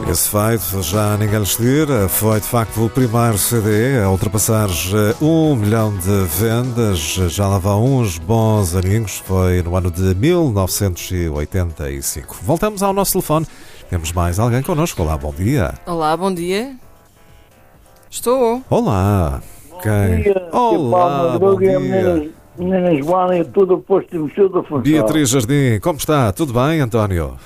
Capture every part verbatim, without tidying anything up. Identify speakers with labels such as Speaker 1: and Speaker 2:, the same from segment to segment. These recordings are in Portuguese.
Speaker 1: Esse feito, já ninguém lhes tira, foi de facto o primeiro C D a ultrapassar um milhão de vendas, já lá vão uns bons aninhos, foi no ano de mil novecentos e oitenta e cinco. Voltamos ao nosso telefone, temos mais alguém connosco. Olá, bom dia.
Speaker 2: Olá, bom dia. Estou.
Speaker 1: Olá.
Speaker 3: Bom
Speaker 1: Quem?
Speaker 3: dia.
Speaker 1: Olá, bom dia.
Speaker 3: Menina Joana, tudo posto e mexeu a função.
Speaker 1: Beatriz Jardim, como está? Tudo bem, António?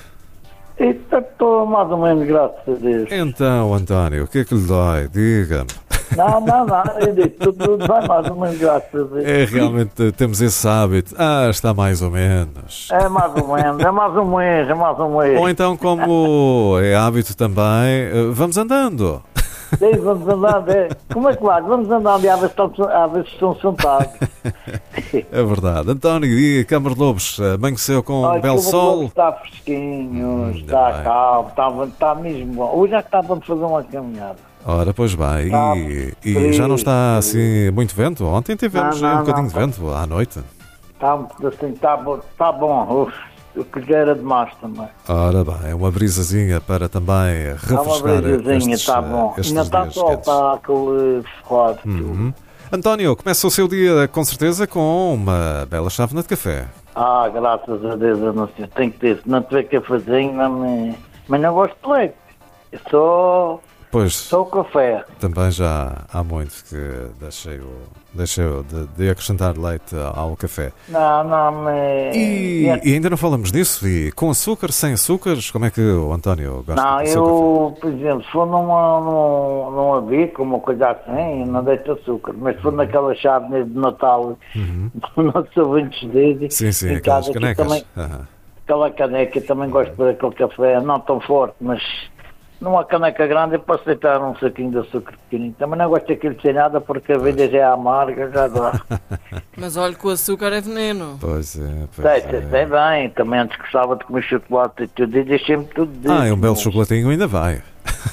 Speaker 3: Estou mais ou menos, graças a Deus.
Speaker 1: Então, António, o que é que lhe dói? Diga-me.
Speaker 3: Não, não, não, eu disse, tudo bem mais ou menos, graças a Deus.
Speaker 1: É, realmente temos esse hábito. Ah, está mais ou menos.
Speaker 3: É mais ou menos, é mais um mês, é mais um mês.
Speaker 1: Ou então, como é hábito também, vamos andando.
Speaker 3: Daí vamos andando, é. Como é que vai? Vamos andando e às vezes estão, às vezes estão sentados.
Speaker 1: É verdade. António, e Câmara de Lobos, amanheceu com
Speaker 3: Olha,
Speaker 1: um belo
Speaker 3: o
Speaker 1: sol?
Speaker 3: Está fresquinho,
Speaker 1: Hum,
Speaker 3: está
Speaker 1: bem.
Speaker 3: calmo, está, está mesmo bom. Hoje é que está para fazer uma caminhada.
Speaker 1: Ora, pois bem.
Speaker 3: Tá
Speaker 1: E, e
Speaker 3: frio,
Speaker 1: já não está
Speaker 3: frio.
Speaker 1: assim muito vento? Ontem tivemos
Speaker 3: Não,
Speaker 1: aí um
Speaker 3: não,
Speaker 1: bocadinho
Speaker 3: não,
Speaker 1: de vento à noite.
Speaker 3: Está assim, está bom, está bom. Uf, o que já era demais também.
Speaker 1: Ora bem, uma brisazinha para também
Speaker 3: Está uma
Speaker 1: refrescar
Speaker 3: brisazinha,
Speaker 1: estes,
Speaker 3: está bom.
Speaker 1: estes
Speaker 3: Ainda está
Speaker 1: dias
Speaker 3: só
Speaker 1: quentes.
Speaker 3: para aquele forte.
Speaker 1: Uhum. António, começa o seu dia com certeza com uma bela chávena de café.
Speaker 3: Ah, graças a Deus, eu não sei. Tem que ter. Se não tiver cafezinho, não me... Mas não gosto de leite. Eu só,
Speaker 1: Pois,
Speaker 3: só café.
Speaker 1: também já há muito que deixei, o, deixei o de, de acrescentar leite ao café.
Speaker 3: Não, não me...
Speaker 1: E, e ainda não falamos disso. E com açúcar, sem açúcares, como é que o António gosta
Speaker 3: Não,
Speaker 1: do seu
Speaker 3: eu, por exemplo, se for numa, numa, numa bica, uma coisa assim, não deixo açúcar. Mas se for naquela chave de Natal,
Speaker 1: Uhum.
Speaker 3: do nosso ouvinte dele,
Speaker 1: café? Sim, sim,
Speaker 3: em
Speaker 1: aquelas
Speaker 3: casa, que
Speaker 1: canecas.
Speaker 3: também,
Speaker 1: Aham.
Speaker 3: aquela caneca, eu também gosto de beber aquele café, não tão forte, mas numa caneca grande eu posso deitar um saquinho de açúcar pequenino. Também não gosto daquilo sem nada porque a vida já é amarga, já dá.
Speaker 2: Mas olha que o açúcar é veneno.
Speaker 1: Pois é, pois
Speaker 3: Sei,
Speaker 1: é.
Speaker 3: sei, sei bem, também antes gostava de comer chocolate e tudo, e deixei-me tudo disso.
Speaker 1: Ah, é um belo
Speaker 3: mas
Speaker 1: chocolatinho ainda vai.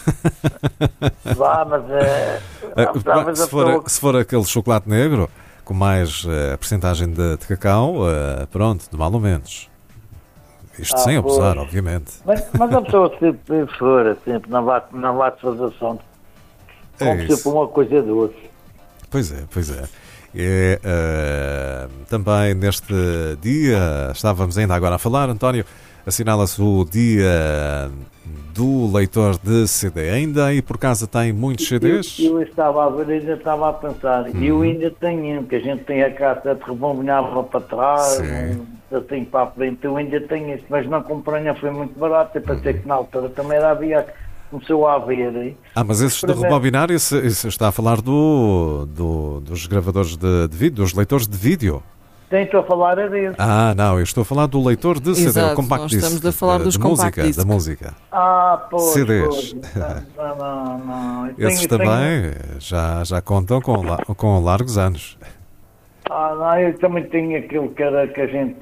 Speaker 3: Vá, mas é...
Speaker 1: Ah,
Speaker 3: às vezes
Speaker 1: se,
Speaker 3: a
Speaker 1: for,
Speaker 3: pessoa-
Speaker 1: se for aquele chocolate negro com mais eh, percentagem de, de cacau, eh, pronto, de mal ou menos. Isto
Speaker 3: Ah,
Speaker 1: sem abusar,
Speaker 3: pois.
Speaker 1: obviamente.
Speaker 3: Mas, mas a pessoa sempre for, sempre, não vai, não vai fazer som.
Speaker 1: É
Speaker 3: Como
Speaker 1: isso.
Speaker 3: sempre uma coisa doce.
Speaker 1: Pois é, pois é. E, eh, também neste dia, estávamos ainda agora a falar, António, assinala-se o dia do leitor de C D. Ainda aí por casa tem muitos C Ds?
Speaker 3: Eu, eu estava a ver, ainda estava a pensar.
Speaker 1: Uhum.
Speaker 3: Eu ainda tenho, porque a gente tem a cassete rebobinava para trás,
Speaker 1: Sim.
Speaker 3: um, assim para a frente, eu ainda tenho isso, mas não comprei, não foi muito barato. Eu pensei
Speaker 1: Uhum.
Speaker 3: que na altura também era, havia, começou a haver. Hein?
Speaker 1: Ah, mas esses de
Speaker 3: Primeiro-
Speaker 1: rebobinar, isso, isso está a falar do, do- dos gravadores de, de vídeo, dos leitores de vídeo.
Speaker 3: Tem, estou a falar é desse.
Speaker 1: Ah, não, eu estou a falar do leitor de C D,
Speaker 2: Exato,
Speaker 1: o compact
Speaker 2: nós
Speaker 1: disc.
Speaker 2: estamos a falar
Speaker 1: de,
Speaker 2: dos
Speaker 1: de
Speaker 2: compact
Speaker 1: música,
Speaker 2: disc.
Speaker 1: da música.
Speaker 3: Ah, pois,
Speaker 1: C Ds.
Speaker 3: pois. Não, não, não. Eu tenho-
Speaker 1: Esses
Speaker 3: tenho-
Speaker 1: também já, já contam com, la- com largos anos.
Speaker 3: Ah, não, eu também tinha aquilo que era que a gente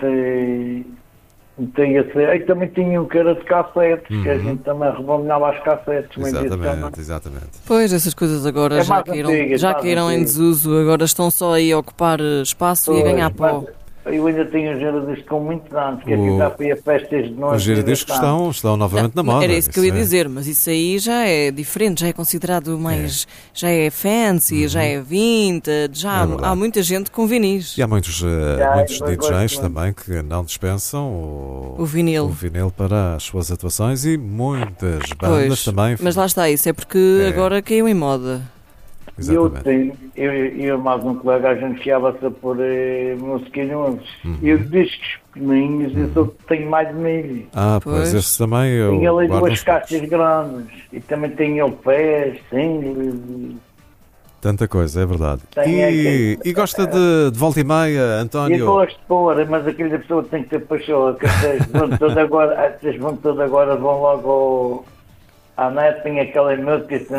Speaker 3: tinha, eu também tinha o que era de cassetes, que a gente também rebobinava as cassetes. mas isso também-
Speaker 1: Exatamente, exatamente.
Speaker 2: Pois, essas coisas agora
Speaker 3: É
Speaker 2: já
Speaker 3: mais
Speaker 2: caíram,
Speaker 3: antigas,
Speaker 2: já
Speaker 3: mais
Speaker 2: caíram em
Speaker 3: antigas.
Speaker 2: desuso, agora estão só aí a ocupar eh, espaço e a ganhar pó.
Speaker 3: Mas eu ainda tenho os giradiscos com muitos anos, que
Speaker 1: O-
Speaker 3: aqui já fui a festas de noite.
Speaker 1: Os giradiscos
Speaker 3: ainda
Speaker 1: estão, estão novamente na moda.
Speaker 2: Era isso que eu ia
Speaker 1: é.
Speaker 2: dizer, mas isso aí já é diferente, já é considerado mais. Já é fancy, já é vintage, já
Speaker 1: É
Speaker 2: há-
Speaker 1: verdade.
Speaker 2: há muita gente com vinis.
Speaker 1: E há muitos, eh,
Speaker 3: Já,
Speaker 1: muitos
Speaker 3: eu
Speaker 1: D Js
Speaker 3: gosto
Speaker 1: também que não dispensam o,
Speaker 2: O vinil.
Speaker 1: o vinil para as suas atuações e muitas bandas
Speaker 2: Pois,
Speaker 1: também.
Speaker 2: mas lá está, isso é porque
Speaker 1: É.
Speaker 2: agora caiu em moda.
Speaker 3: Eu
Speaker 1: Exatamente.
Speaker 3: tenho, eu, eu mais um colega, a gente fiava-se a pôr eh, musiquinhos.
Speaker 1: Uhum.
Speaker 3: Eu discos pequenininhos, eu só tenho mais de mil.
Speaker 1: Ah, pois,
Speaker 2: Pois.
Speaker 1: esses também eu
Speaker 3: Tenho ali
Speaker 1: guardo
Speaker 3: duas
Speaker 1: uns
Speaker 3: caixas
Speaker 1: poucos.
Speaker 3: grandes e também tenho L Ps, singles.
Speaker 1: Tanta coisa, é verdade.
Speaker 3: Tem
Speaker 1: E,
Speaker 3: aquele-
Speaker 1: e gosta de, de volta e meia,
Speaker 3: E eu
Speaker 1: António?
Speaker 3: gosto de pôr, mas aquela pessoa tem que ter paixão. Que vocês vão todos agora, vocês vão todos agora, vão logo ao, à net, tem aquela música.